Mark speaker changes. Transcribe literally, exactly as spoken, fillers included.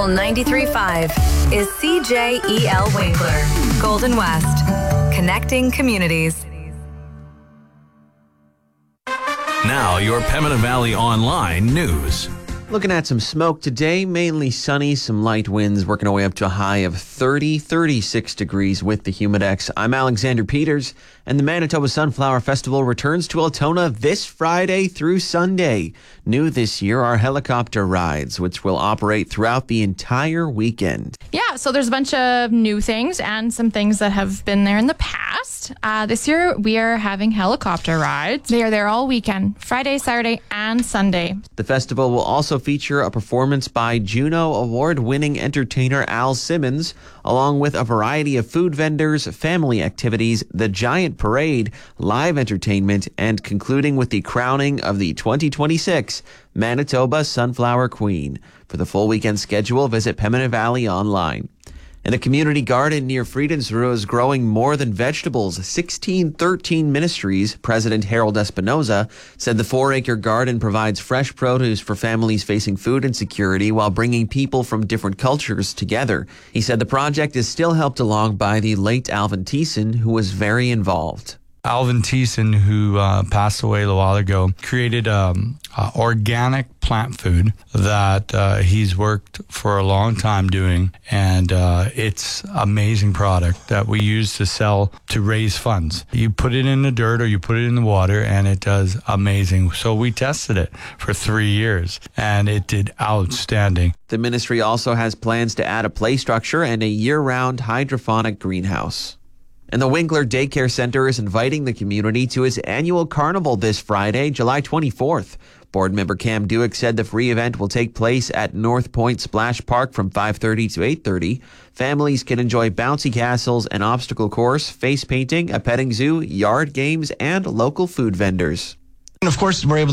Speaker 1: Soul ninety-three point five is C J E L Winkler, Golden West, connecting communities.
Speaker 2: Now, your Pembina Valley Online news.
Speaker 3: Looking at some smoke today, mainly sunny, some light winds, working our way up to a high of thirty, thirty-six degrees with the Humidex. I'm Alexander Peters, and the Manitoba Sunflower Festival returns to Altona this Friday through Sunday. New this year are helicopter rides, which will operate throughout the entire weekend.
Speaker 4: Yeah, so there's a bunch of new things and some things that have been there in the past. Uh, this year, we are having helicopter rides. They are there all weekend, Friday, Saturday, and Sunday.
Speaker 3: The festival will also feature a performance by Juno Award-winning entertainer Al Simmons, along with a variety of food vendors, family activities, the giant parade, live entertainment, and concluding with the crowning of the twenty twenty-six Manitoba Sunflower Queen. For the full weekend schedule, visit Pembina Valley online. And a community garden near Friedensruhe is growing more than vegetables. sixteen thirteen Ministries President Harold Espinoza said the four-acre garden provides fresh produce for families facing food insecurity while bringing people from different cultures together. He said the project is still helped along by the late Alvin Thiessen, who was very involved.
Speaker 5: Alvin Thiessen, who uh, passed away a while ago, created um, uh, organic plant food that uh, he's worked for a long time doing, and uh, it's amazing product that we use to sell to raise funds. You put it in the dirt or you put it in the water, and it does amazing. So we tested it for three years, and it did outstanding.
Speaker 3: The ministry also has plans to add a play structure and a year-round hydroponic greenhouse. And the Winkler Daycare Center is inviting the community to its annual carnival this Friday, July twenty-fourth. Board member Cam Dewick said the free event will take place at North Point Splash Park from five thirty to eight thirty. Families can enjoy bouncy castles, an obstacle course, face painting, a petting zoo, yard games, and local food vendors.
Speaker 6: And of course, we're able